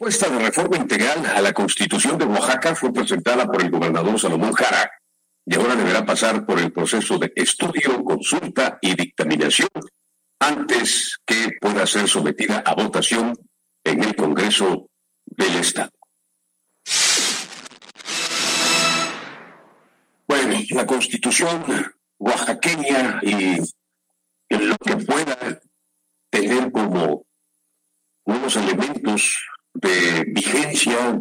Propuesta de reforma integral a la Constitución de Oaxaca fue presentada por el gobernador Salomón Jara y ahora deberá pasar por el proceso de estudio, consulta y dictaminación antes que pueda ser sometida a votación en el Congreso del Estado. Bueno, la Constitución oaxaqueña y lo que pueda tener como unos elementos de vigencia,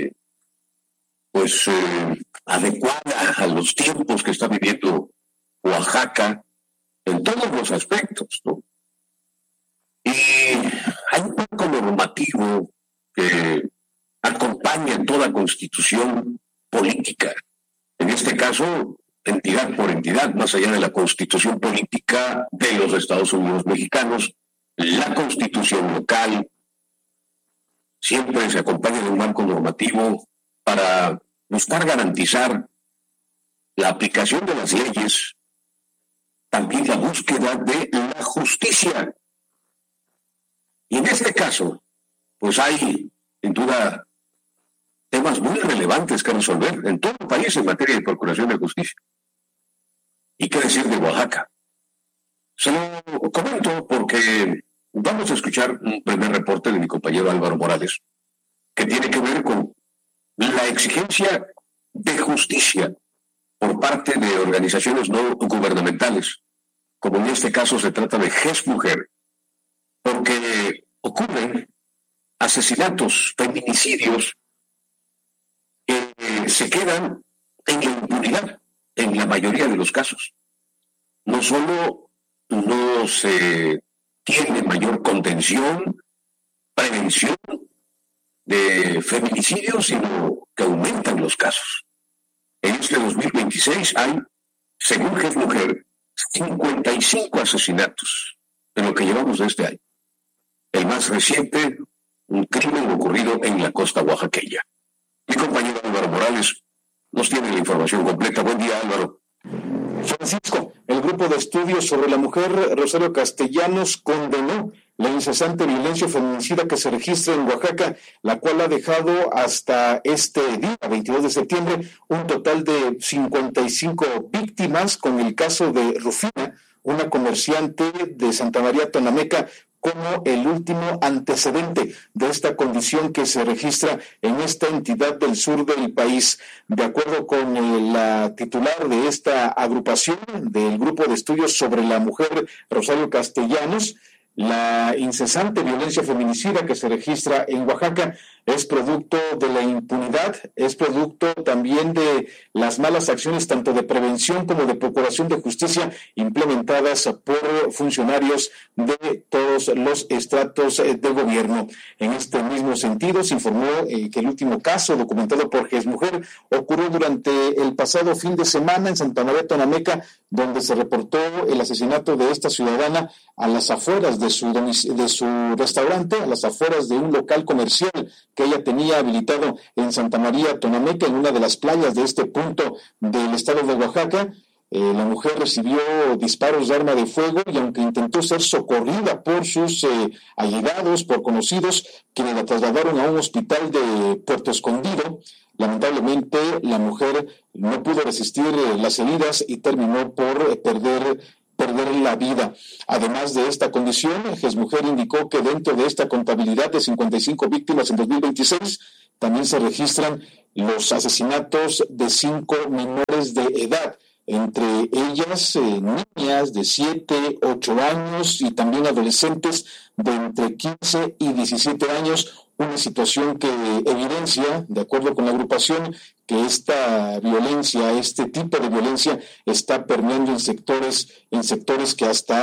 adecuada a los tiempos que está viviendo Oaxaca en todos los aspectos, ¿no? Y hay un marco normativo que acompaña toda constitución política. En este caso, entidad por entidad, más allá de la constitución política de los Estados Unidos mexicanos, la constitución local siempre se acompaña de un marco normativo para buscar garantizar la aplicación de las leyes, también la búsqueda de la justicia. Y en este caso, pues hay, sin duda, temas muy relevantes que resolver en todo el país en materia de procuración de justicia. ¿Y qué decir de Oaxaca? Se lo comento porque vamos a escuchar un primer reporte de mi compañero Álvaro Morales, que tiene que ver con la exigencia de justicia por parte de organizaciones no gubernamentales, como en este caso se trata de GES Mujer, porque ocurren asesinatos, feminicidios que se quedan en la impunidad en la mayoría de los casos. No solo no se tiene mayor contención, prevención de feminicidios, sino que aumentan los casos. En este 2026 hay, según GES Mujer, 55 asesinatos en lo que llevamos de este año. El más reciente, un crimen ocurrido en la costa oaxaqueña. Mi compañero Álvaro Morales nos tiene la información completa. Buen día, Álvaro. Francisco, el grupo de estudios sobre la mujer, Rosario Castellanos, condenó la incesante violencia feminicida que se registra en Oaxaca, la cual ha dejado hasta este día, 22 de septiembre, un total de 55 víctimas, con el caso de Rufina, una comerciante de Santa María Tonameca, como el último antecedente de esta condición que se registra en esta entidad del sur del país. De acuerdo con la titular de esta agrupación del grupo de estudios sobre la mujer, Rosario Castellanos, la incesante violencia feminicida que se registra en Oaxaca es producto de la impunidad, es producto también de las malas acciones tanto de prevención como de procuración de justicia implementadas por funcionarios de todos los estratos de gobierno. En este mismo sentido, se informó que el último caso documentado por GES Mujer ocurrió durante el pasado fin de semana en Santa María Tonameca, donde se reportó el asesinato de esta ciudadana a las afueras de su restaurante, a las afueras de un local comercial que ella tenía habilitado en Santa María Tonameca, en una de las playas de este punto del estado de Oaxaca. La mujer recibió disparos de arma de fuego y aunque intentó ser socorrida por sus allegados, por conocidos, quienes la trasladaron a un hospital de Puerto Escondido, lamentablemente la mujer no pudo resistir las heridas y terminó por perder la vida. Además de esta condición, GES Mujer indicó que dentro de esta contabilidad de 55 víctimas en 2026, también se registran los asesinatos de 5 menores de edad, entre ellas niñas de 7, 8 años y también adolescentes de entre 15 y 17 años, una situación que evidencia, de acuerdo con la agrupación, que esta violencia, este tipo de violencia está permeando en sectores que hasta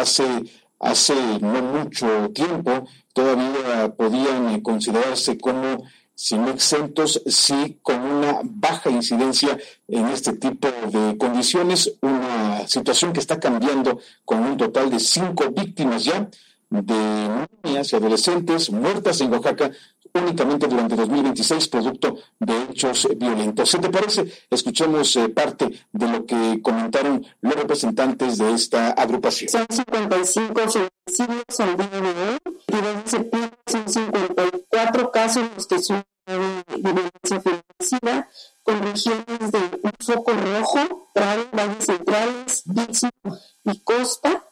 hace no mucho tiempo todavía podían considerarse como, si no exentos, sí con una baja incidencia en este tipo de condiciones, una situación que está cambiando con un total de 5 víctimas ya de niñas y adolescentes muertas en Oaxaca únicamente durante 2026, producto de hechos violentos. ¿Qué te parece? Escuchemos parte de lo que comentaron los representantes de esta agrupación. Son 55 feminicidios al día de hoy, y desde septiembre son 54 casos los que son de violencia feminicida, con regiones de un foco rojo, valles centrales, Istmo y costa,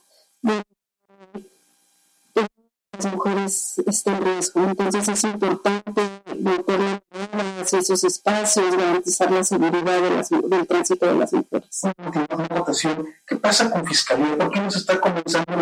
las mujeres están en riesgo. Entonces es importante meter hacia esos espacios, garantizar la seguridad del tránsito de las mujeres. ¿Qué pasa con Fiscalía? ¿Por qué no se está comenzando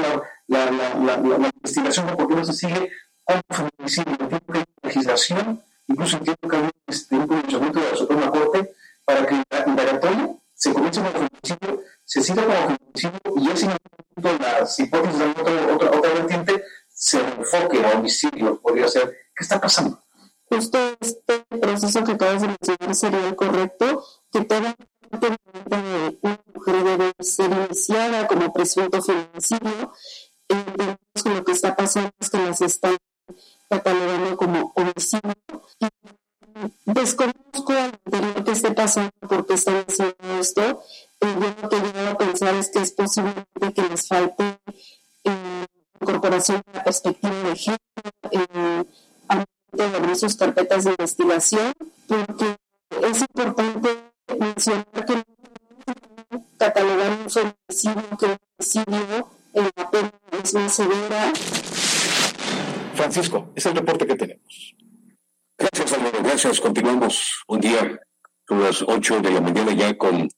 la investigación? ¿Por qué no se sigue con feminicidio? Entiendo que hay legislación, incluso entiendo que hay un pronunciamiento de la Suprema Corte para que la indagatoria se comience con feminicidio, se siga con feminicidio y ya sin las hipótesis de otra vertiente se enfoque a homicidio, podría ser. ¿Qué está pasando? Justo este proceso que acabas de mencionar sería el correcto, que toda de una mujer debe ser iniciada como presunto feminicidio. Con lo que está pasando es que las están catalogando como homicidio. Desconozco al interior que esté pasando porque están haciendo esto. Yo lo que llego a pensar es que es posiblemente que les falte incorporación de la perspectiva de género de abrir sus carpetas de investigación, porque es importante mencionar que no catalogar un feminicidio que un homicidio en la pena es más severa. Francisco, es el reporte que tenemos. Gracias, Álvaro, gracias. Continuamos un día, son las 8 de la mañana ya con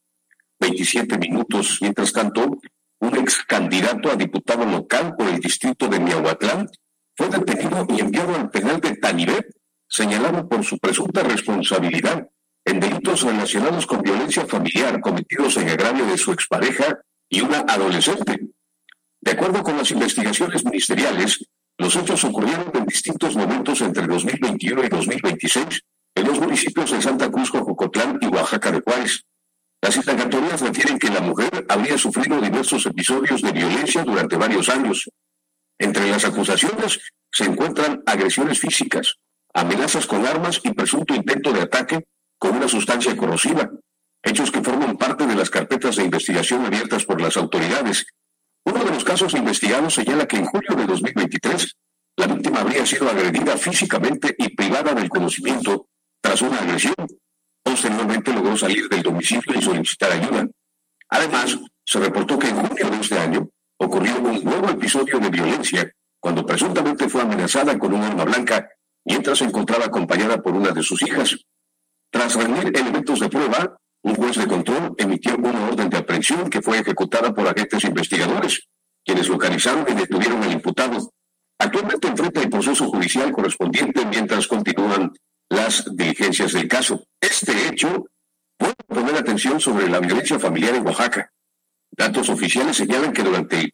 27 minutos. Mientras tanto, un ex candidato a diputado local por el distrito de Miahuatlán fue detenido y enviado al penal de Tanibet, señalado por su presunta responsabilidad en delitos relacionados con violencia familiar cometidos en agravio de su expareja y una adolescente. De acuerdo con las investigaciones ministeriales, los hechos ocurrieron en distintos momentos entre 2021 y 2026 en los municipios de Santa Cruz, Jococotlán y Oaxaca de Juárez. Las indagatorias refieren que la mujer habría sufrido diversos episodios de violencia durante varios años. Entre las acusaciones se encuentran agresiones físicas, amenazas con armas y presunto intento de ataque con una sustancia corrosiva, hechos que forman parte de las carpetas de investigación abiertas por las autoridades. Uno de los casos investigados señala que en julio de 2023 la víctima habría sido agredida físicamente y privada del conocimiento tras una agresión. Posteriormente logró salir del domicilio y solicitar ayuda. Además, se reportó que en junio de este año ocurrió un nuevo episodio de violencia cuando presuntamente fue amenazada con un arma blanca mientras se encontraba acompañada por una de sus hijas. Tras reunir elementos de prueba, un juez de control emitió una orden de aprehensión que fue ejecutada por agentes investigadores, quienes localizaron y detuvieron al imputado. Actualmente enfrenta el proceso judicial correspondiente mientras continúan las diligencias del caso. Este hecho puede poner atención sobre la violencia familiar en Oaxaca. Datos oficiales señalan que durante el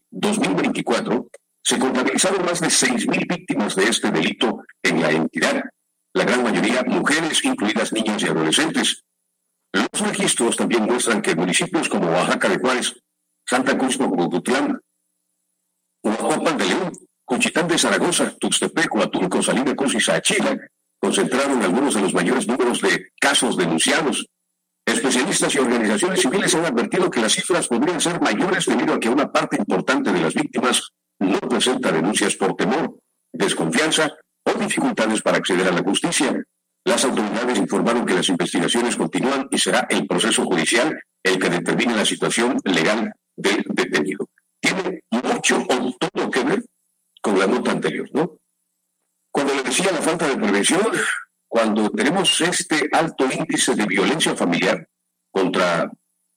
2024 se contabilizaron más de 6,000 víctimas de este delito en la entidad, la gran mayoría mujeres, incluidas niñas y adolescentes. Los registros también muestran que municipios como Oaxaca de Juárez, Santa Cruz, Jococotlán, Huajuapan de León, Cochitán de Zaragoza, Tuxtepec, Huatulco, Salina Cruz y Saachila concentraron algunos de los mayores números de casos denunciados. Especialistas y organizaciones civiles han advertido que las cifras podrían ser mayores debido a que una parte importante de las víctimas no presenta denuncias por temor, desconfianza o dificultades para acceder a la justicia. Las autoridades informaron que las investigaciones continúan y será el proceso judicial el que determine la situación legal del detenido. Tiene mucho o todo que ver con la nota anterior, ¿no? Cuando le decía la falta de prevención, cuando tenemos este alto índice de violencia familiar contra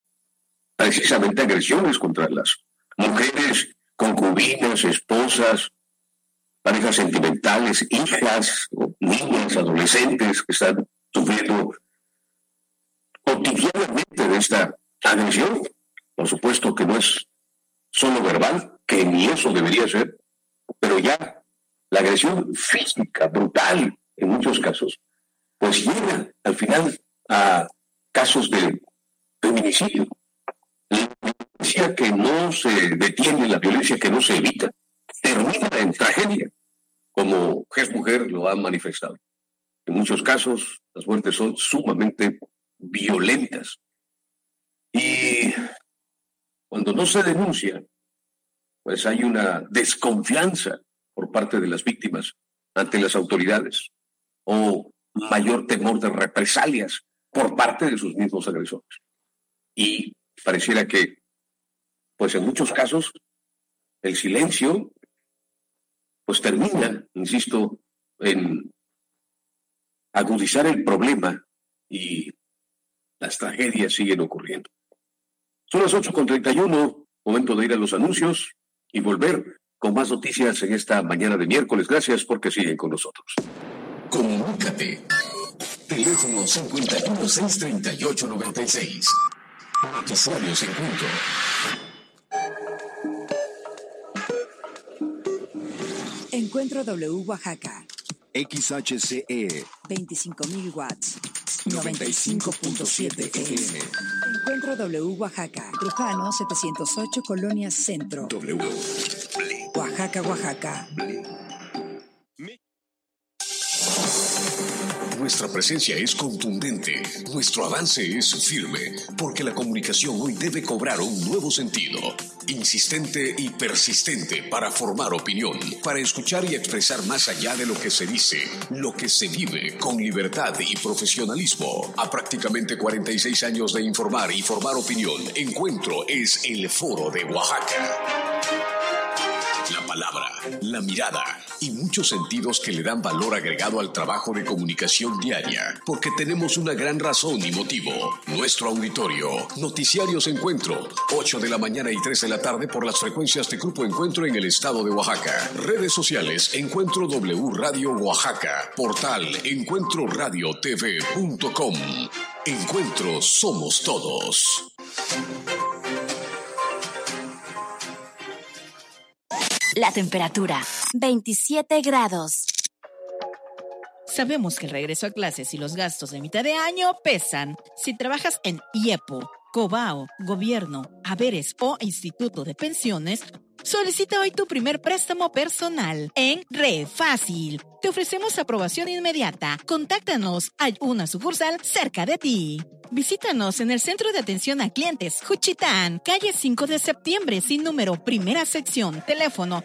precisamente agresiones contra las mujeres, concubinas, esposas, parejas sentimentales, hijas, niñas, adolescentes que están sufriendo cotidianamente de esta agresión. Por supuesto que no es solo verbal, que ni eso debería ser, pero ya la agresión física, brutal, en muchos casos, pues llega al final a casos de feminicidio. La violencia que no se detiene, la violencia que no se evita, termina en tragedia, como GES Mujer lo ha manifestado. En muchos casos, las muertes son sumamente violentas. Y cuando no se denuncia, pues hay una desconfianza por parte de las víctimas ante las autoridades o mayor temor de represalias por parte de sus mismos agresores. Y pareciera que, pues en muchos casos, el silencio, pues termina, insisto, en agudizar el problema y las tragedias siguen ocurriendo. Son las 8:31, momento de ir a los anuncios y volver con más noticias en esta mañana de miércoles. Gracias porque siguen con nosotros. Comunícate. Teléfono 51-638-96. Noticiarios Encuentro. Encuentro W Oaxaca. XHCE 25.000 watts. 95.7 FM. Encuentro W Oaxaca. Trujano 708 Colonia Centro. W. Oaxaca, Oaxaca. Nuestra presencia es contundente, nuestro avance es firme, porque la comunicación hoy debe cobrar un nuevo sentido, insistente y persistente para formar opinión, para escuchar y expresar más allá de lo que se dice, lo que se vive con libertad y profesionalismo. A prácticamente 46 años de informar y formar opinión, Encuentro es el Foro de Oaxaca. La palabra, la mirada y muchos sentidos que le dan valor agregado al trabajo de comunicación diaria, porque tenemos una gran razón y motivo. Nuestro auditorio, Noticiarios Encuentro, 8 de la mañana y 3 de la tarde por las frecuencias de Grupo Encuentro en el estado de Oaxaca. Redes sociales, Encuentro W Radio Oaxaca. Portal, encuentroradiotv.com. Encuentro somos todos. La temperatura, 27 grados. Sabemos que el regreso a clases y los gastos de mitad de año pesan. Si trabajas en IEPO, COBAO, Gobierno, Haberes o Instituto de Pensiones, solicita hoy tu primer préstamo personal en ReFácil. Te ofrecemos aprobación inmediata. Contáctanos. Hay una sucursal cerca de ti. Visítanos en el Centro de Atención a Clientes Juchitán, calle 5 de septiembre, sin número, primera sección, teléfono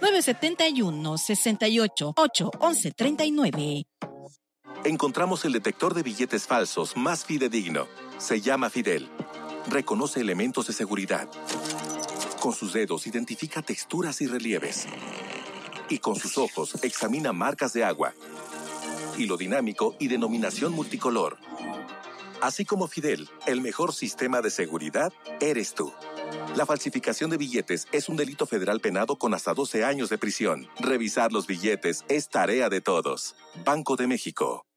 971-68-811-39. Encontramos el detector de billetes falsos más fidedigno. Se llama Fidel. Reconoce elementos de seguridad. Con sus dedos identifica texturas y relieves. Y con sus ojos examina marcas de agua, hilo dinámico y denominación multicolor. Así como Fidel, el mejor sistema de seguridad eres tú. La falsificación de billetes es un delito federal penado con hasta 12 años de prisión. Revisar los billetes es tarea de todos. Banco de México.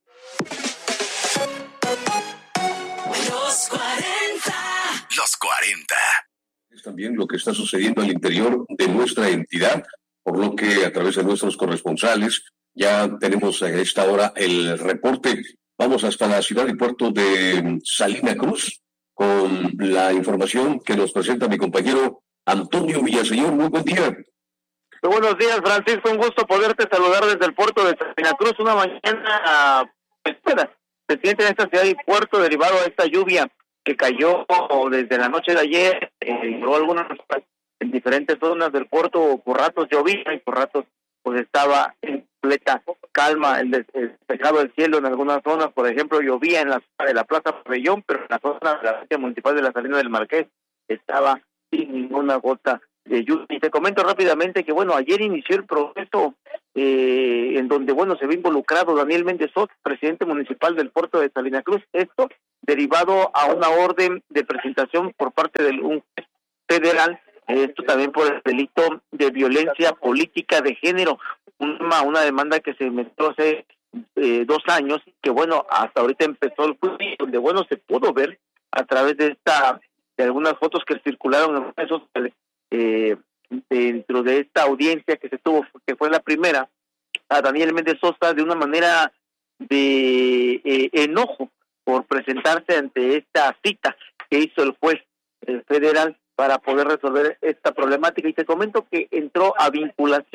Los 40. Los 40. Es también lo que está sucediendo al interior de nuestra entidad, por lo que a través de nuestros corresponsales ya tenemos a esta hora el reporte. Vamos hasta la ciudad y puerto de Salina Cruz con la información que nos presenta mi compañero Antonio Villaseñor. Muy buen día. Muy buenos días, Francisco. Un gusto poderte saludar desde el puerto de Salina Cruz. Una mañana se siente en esta ciudad y puerto derivado a esta lluvia que cayó desde la noche de ayer. Llegó algunas en diferentes zonas del puerto. Por ratos llovía y por ratos pues estaba en completa calma, el despejado del cielo en algunas zonas. Por ejemplo, llovía en la zona de la Plaza Pabellón, pero en la zona de la Agencia Municipal de la Salina del Marqués estaba sin ninguna gota de lluvia. Y te comento rápidamente que, bueno, ayer inició el proceso en donde, bueno, se ve involucrado Daniel Méndez Soto, presidente municipal del puerto de Salina Cruz. Esto derivado a una orden de presentación por parte de un juez federal, esto también por el delito de violencia política de género, una demanda que se metió hace 2 años, que bueno, hasta ahorita empezó el juicio, donde bueno, se pudo ver a través de algunas fotos que circularon en redes sociales, dentro de esta audiencia que se tuvo, que fue la primera, a Daniel Méndez Sosa de una manera de enojo por presentarse ante esta cita que hizo el juez federal para poder resolver esta problemática. Y te comento que entró a vinculación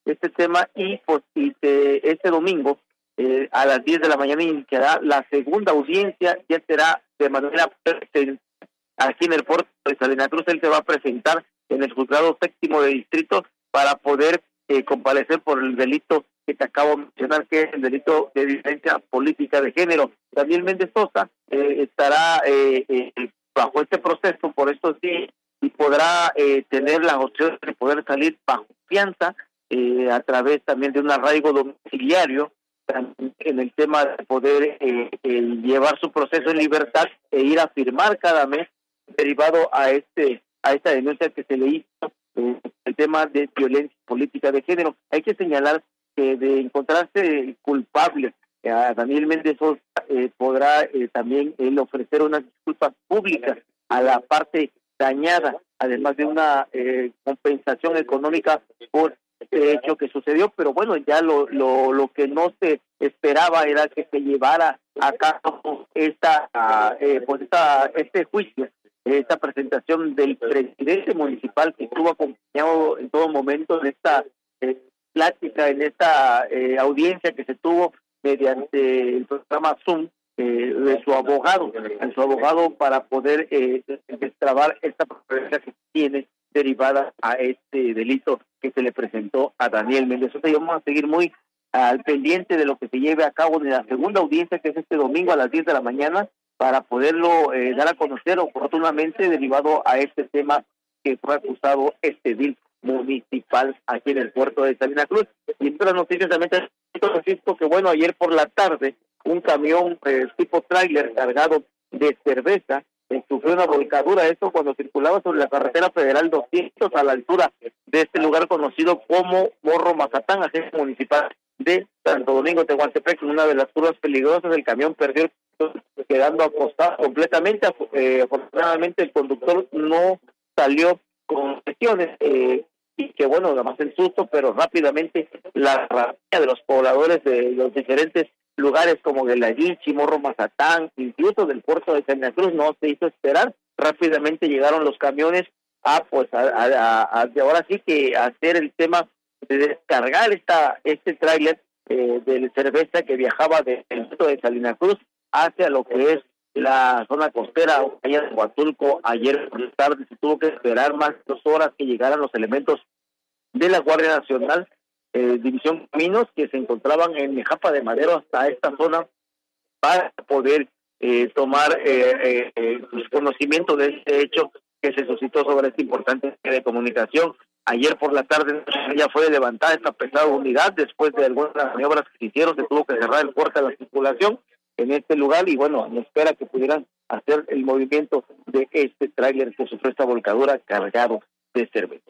este tema y este domingo a las 10 de la mañana iniciará la segunda audiencia, ya será de manera aquí en el puerto de Salina Cruz. Él se va a presentar en el juzgado séptimo de distrito para poder comparecer por el delito que te acabo de mencionar, que es el delito de violencia política de género. Daniel Méndez Sosa estará bajo este proceso por estos días y podrá tener la opción de poder salir bajo fianza a través también de un arraigo domiciliario, en el tema de poder llevar su proceso en libertad e ir a firmar cada mes derivado a esta denuncia que se le hizo, el tema de violencia política de género. Hay que señalar que de encontrarse culpable a Daniel Méndez Sosa, podrá también él ofrecer unas disculpas públicas a la parte dañada, además de una compensación económica por este hecho que sucedió. Pero bueno, ya lo que no se esperaba era que se llevara a cabo este juicio, esta presentación del presidente municipal, que estuvo acompañado en todo momento en esta plática, en esta audiencia que se tuvo mediante el programa Zoom de su abogado, para poder destrabar esta problemática que tiene derivada a este delito que se le presentó a Daniel Méndez Sosa. Y vamos a seguir muy al pendiente de lo que se lleve a cabo en la segunda audiencia, que es este domingo a las 10 de la mañana, para poderlo dar a conocer oportunamente derivado a este tema que fue acusado este edil municipal aquí en el puerto de Salina Cruz. Y en otras noticias también, Francisco, que bueno, ayer por la tarde un camión tipo tráiler cargado de cerveza sufrió una volcadura, esto cuando circulaba sobre la carretera federal 200 a la altura de este lugar conocido como Morro Mazatán, agencia municipal de Santo Domingo Tehuantepec. En una de las curvas peligrosas, el camión perdió, quedando acostado completamente. Afortunadamente el conductor no salió con lesiones, y que bueno, además el susto, pero rápidamente la rabia de los pobladores de los diferentes lugares como Guelaguichi, Morro Mazatán, incluso del puerto de Salina Cruz, no se hizo esperar. Rápidamente llegaron los camiones a ahora sí que hacer el tema de descargar este tráiler de cerveza que viajaba del puerto de Salina Cruz hacia lo que es la zona costera allá de Huatulco. Ayer por la tarde se tuvo que esperar más de 2 horas que llegaran los elementos de la Guardia Nacional, División Caminos, que se encontraban en Mejapa de Madero hasta esta zona para poder tomar conocimiento de este hecho que se suscitó sobre esta importante de comunicación. Ayer por la tarde ya fue levantada esta pesada unidad después de algunas maniobras que se hicieron. Se tuvo que cerrar el puerto de la circulación en este lugar y bueno, me espera que pudieran hacer el movimiento de este tráiler que sufrió esta volcadura cargado de cerveza.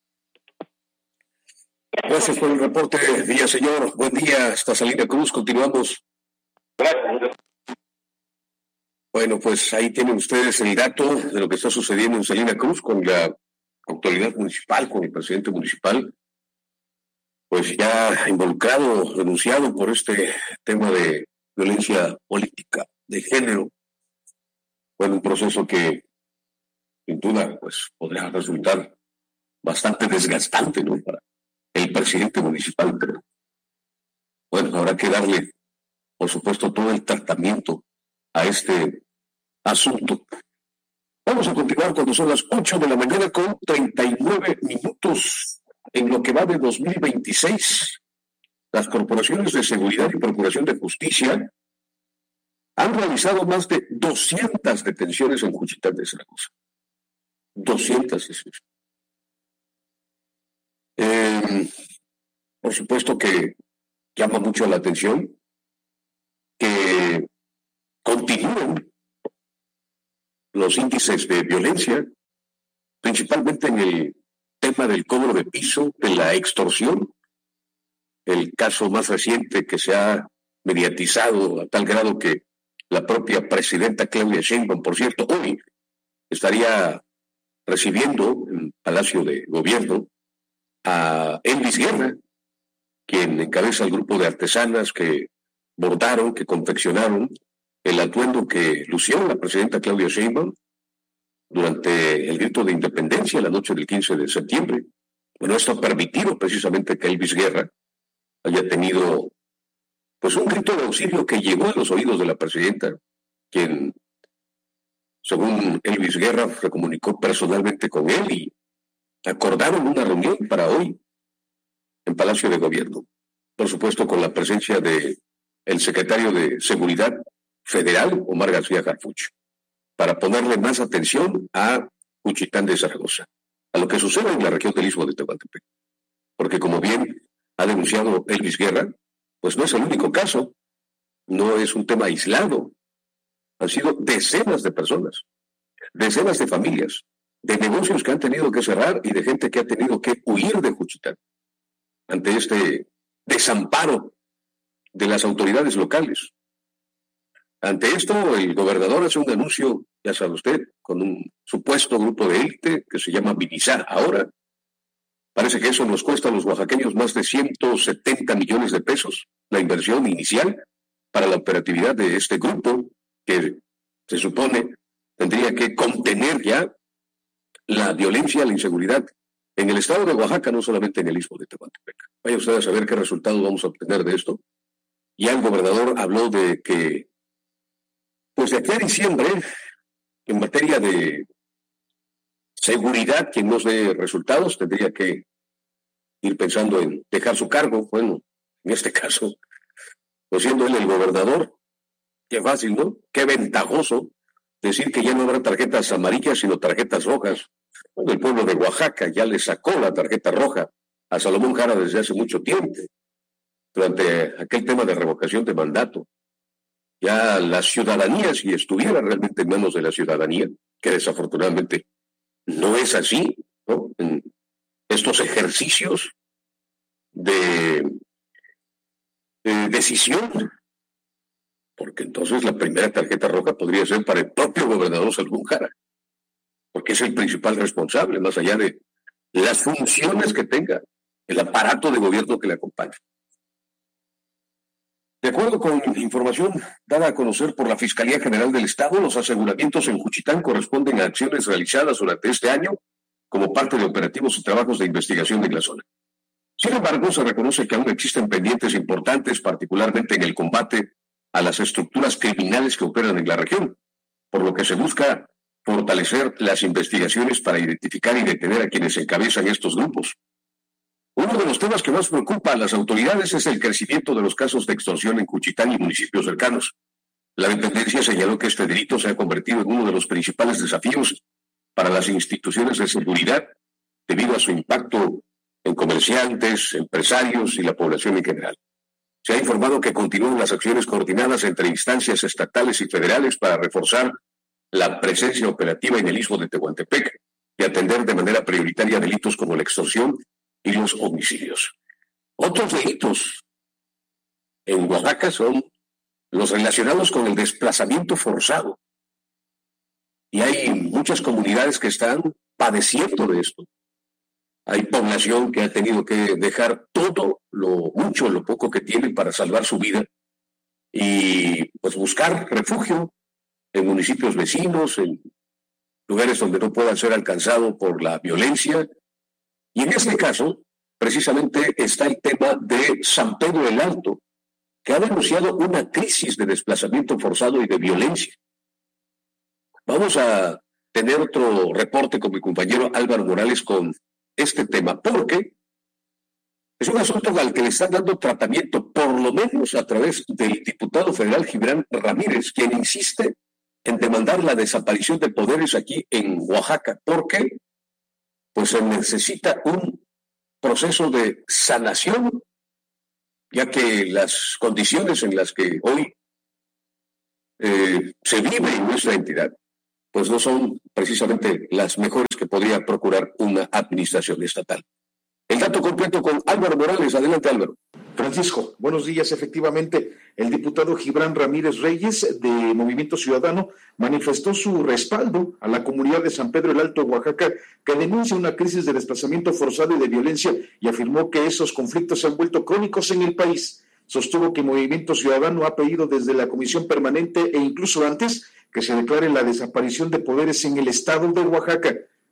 Gracias por el reporte, Villaseñor. Buen día, hasta Salina Cruz. Continuamos. Gracias. Bueno, pues ahí tienen ustedes el dato de lo que está sucediendo en Salina Cruz con la autoridad municipal, con el presidente municipal, pues ya involucrado, denunciado por este tema de violencia política de género. Bueno, un proceso que sin duda pues podrá resultar bastante desgastante, ¿no?, para el presidente municipal, pero bueno, habrá que darle, por supuesto, todo el tratamiento a este asunto. Vamos a continuar cuando son las 8 de la mañana con 39 minutos. En lo que va de 2026, las corporaciones de seguridad y procuración de justicia han realizado más de 200 detenciones en Juchitán de Zaragoza. 200 es eso. Por supuesto que llama mucho la atención que continúen los índices de violencia, principalmente en el tema del cobro de piso, de la extorsión. El caso más reciente que se ha mediatizado a tal grado que la propia presidenta Claudia Sheinbaum, por cierto, hoy estaría recibiendo en Palacio de Gobierno a Elvis Guerra, quien encabeza el grupo de artesanas que bordaron, que confeccionaron el atuendo que lució la presidenta Claudia Sheinbaum durante el grito de independencia la noche del 15 de septiembre. Bueno, esto ha permitido precisamente que Elvis Guerra haya tenido pues un grito de auxilio que llegó a los oídos de la presidenta, quien, según Elvis Guerra, se comunicó personalmente con él y acordaron una reunión para hoy en Palacio de Gobierno. Por supuesto, con la presencia de el secretario de Seguridad Federal, Omar García Harfuch, para ponerle más atención a Juchitán de Zaragoza, a lo que sucede en la región del Istmo de Tehuantepec. Porque como bien ha denunciado Elvis Guerra, pues no es el único caso, no es un tema aislado. Han sido decenas de personas, decenas de familias, de negocios que han tenido que cerrar y de gente que ha tenido que huir de Juchitán ante este desamparo de las autoridades locales. Ante esto, el gobernador hace un anuncio, ya sabe usted, con un supuesto grupo de élite que se llama Vinizar. Ahora, parece que eso nos cuesta a los oaxaqueños más de 170 millones de pesos, la inversión inicial para la operatividad de este grupo, que se supone tendría que contener ya la violencia, la inseguridad en el estado de Oaxaca, no solamente en el Istmo de Tehuantepec. Vaya usted a saber qué resultado vamos a obtener de esto. Ya el gobernador habló de que, pues de aquí a diciembre, en materia de seguridad, quien nos dé resultados tendría que ir pensando en dejar su cargo. Bueno, en este caso, pues siendo él el gobernador, qué fácil, ¿no? Qué ventajoso decir que ya no habrá tarjetas amarillas, sino tarjetas rojas. Bueno, el pueblo de Oaxaca ya le sacó la tarjeta roja a Salomón Jara desde hace mucho tiempo, durante aquel tema de revocación de mandato. Ya la ciudadanía, si estuviera realmente en manos de la ciudadanía, que desafortunadamente no es así, ¿no? En estos ejercicios de decisión, porque entonces la primera tarjeta roja podría ser para el propio gobernador Salomón Jara, porque es el principal responsable, más allá de las funciones que tenga el aparato de gobierno que le acompaña. De acuerdo con información dada a conocer por la Fiscalía General del Estado, los aseguramientos en Juchitán corresponden a acciones realizadas durante este año como parte de operativos y trabajos de investigación en la zona. Sin embargo, se reconoce que aún existen pendientes importantes, particularmente en el combate a las estructuras criminales que operan en la región, por lo que se busca fortalecer las investigaciones para identificar y detener a quienes encabezan estos grupos. Uno de los temas que más preocupa a las autoridades es el crecimiento de los casos de extorsión en Juchitán y municipios cercanos. La dependencia señaló que este delito se ha convertido en uno de los principales desafíos para las instituciones de seguridad debido a su impacto en comerciantes, empresarios y la población en general. Se ha informado que continúan las acciones coordinadas entre instancias estatales y federales para reforzar la presencia operativa en el Istmo de Tehuantepec y atender de manera prioritaria delitos como la extorsión y los homicidios. Otros delitos en Oaxaca son los relacionados con el desplazamiento forzado. Y hay muchas comunidades que están padeciendo de esto. Hay población que ha tenido que dejar todo, lo mucho, lo poco que tiene para salvar su vida y pues buscar refugio en municipios vecinos, en lugares donde no puedan ser alcanzados por la violencia. Y en este caso, precisamente está el tema de San Pedro el Alto, que ha denunciado una crisis de desplazamiento forzado y de violencia. Vamos a tener otro reporte con mi compañero Álvaro Morales con este tema, porque es un asunto al que le están dando tratamiento, por lo menos a través del diputado federal Gibran Ramírez, quien insiste en demandar la desaparición de poderes aquí en Oaxaca, porque pues se necesita un proceso de sanación, ya que las condiciones en las que hoy se vive en nuestra entidad, pues no son precisamente las mejores que podría procurar una administración estatal. El dato completo con Álvaro Morales. Adelante, Álvaro. Francisco, buenos días. Efectivamente, el diputado Gibran Ramírez Reyes de Movimiento Ciudadano manifestó su respaldo a la comunidad de San Pedro el Alto, Oaxaca, que denuncia una crisis de desplazamiento forzado y de violencia, y afirmó que esos conflictos se han vuelto crónicos en el país. Sostuvo que Movimiento Ciudadano ha pedido desde la Comisión Permanente e incluso antes que se declare la desaparición de poderes en el estado de Oaxaca.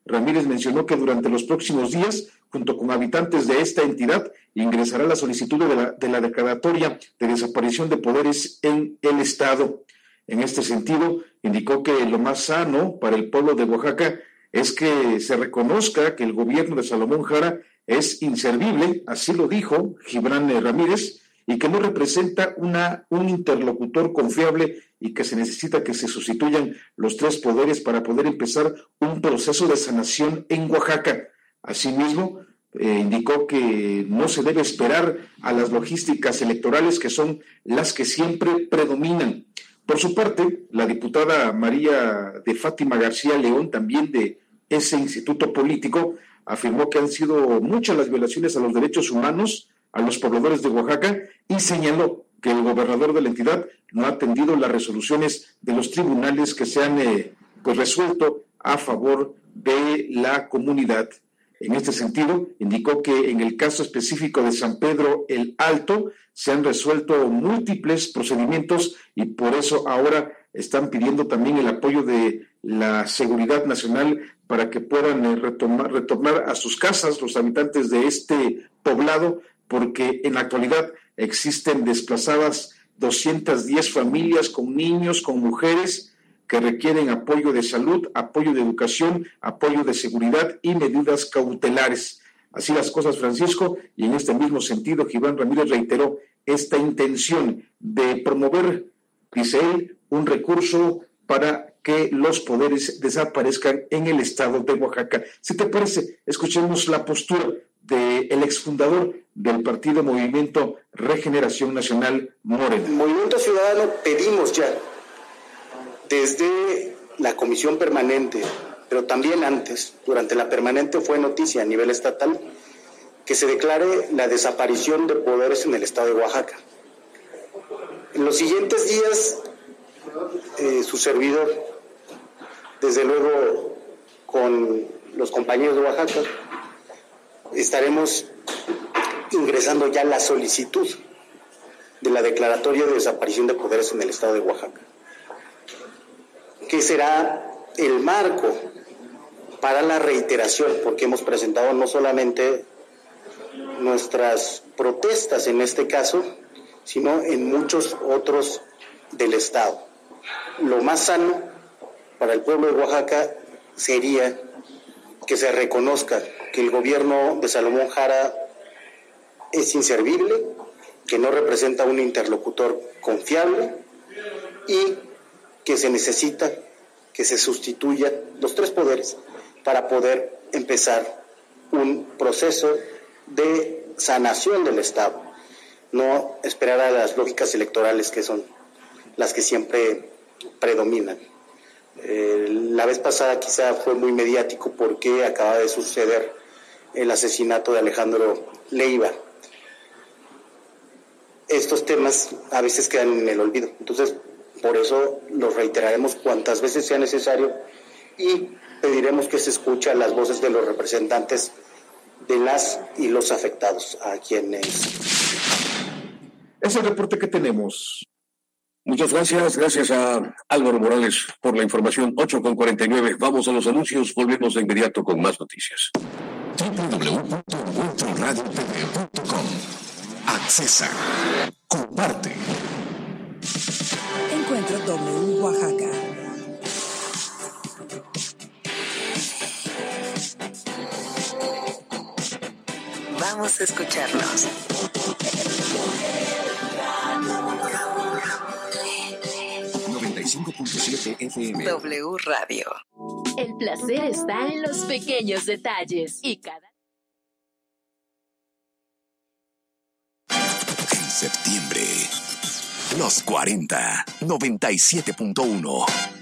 Ramírez mencionó que durante los próximos días, junto con habitantes de esta entidad, ingresará la solicitud de la declaratoria de desaparición de poderes en el Estado. En este sentido, indicó que lo más sano para el pueblo de Oaxaca es que se reconozca que el gobierno de Salomón Jara es inservible, así lo dijo Gibran Ramírez, y que no representa un interlocutor confiable y que se necesita que se sustituyan los tres poderes para poder empezar un proceso de sanación en Oaxaca. Asimismo, indicó que no se debe esperar a las logísticas electorales que son las que siempre predominan. Por su parte, la diputada María de Fátima García León, también de ese instituto político, afirmó que han sido muchas las violaciones a los derechos humanos a los pobladores de Oaxaca y señaló que el gobernador de la entidad no ha atendido las resoluciones de los tribunales que se han resuelto a favor de la comunidad. En este sentido, indicó que en el caso específico de San Pedro el Alto se han resuelto múltiples procedimientos y por eso ahora están pidiendo también el apoyo de la seguridad nacional para que puedan retornar a sus casas los habitantes de este poblado, porque en la actualidad existen desplazadas 210 familias con niños, con mujeres que requieren apoyo de salud, apoyo de educación, apoyo de seguridad y medidas cautelares. Así las cosas, Francisco, y en este mismo sentido, Gibran Ramírez reiteró esta intención de promover, dice él, un recurso para que los poderes desaparezcan en el estado de Oaxaca. Si te parece, escuchemos la postura del exfundador del partido Movimiento Regeneración Nacional, Morena. Movimiento Ciudadano pedimos ya, desde la comisión permanente, pero también antes, durante la permanente fue noticia a nivel estatal, que se declare la desaparición de poderes en el estado de Oaxaca. En los siguientes días, su servidor, desde luego con los compañeros de Oaxaca, estaremos ingresando ya la solicitud de la declaratoria de desaparición de poderes en el estado de Oaxaca, que será el marco para la reiteración, porque hemos presentado no solamente nuestras protestas en este caso, sino en muchos otros del estado. Lo más sano para el pueblo de Oaxaca sería que se reconozca que el gobierno de Salomón Jara es inservible, que no representa un interlocutor confiable y que se necesita que se sustituyan los tres poderes para poder empezar un proceso de sanación del Estado, no esperar a las lógicas electorales que son las que siempre predominan. La vez pasada quizá fue muy mediático porque acaba de suceder el asesinato de Alejandro Leiva. Estos temas a veces quedan en el olvido, entonces por eso los reiteraremos cuantas veces sea necesario y pediremos que se escuchen las voces de los representantes de las y los afectados, a quienes... Es el reporte que tenemos. Muchas gracias a Álvaro Morales por la información. 8:49. Vamos a los anuncios, volvemos de inmediato con más noticias. www.encuentroradiotv.com. Accesa, comparte. Encuentro W Oaxaca. Vamos a escucharnos. FM. W Radio. El placer está en los pequeños detalles y cada... En septiembre, los 40, 97.1.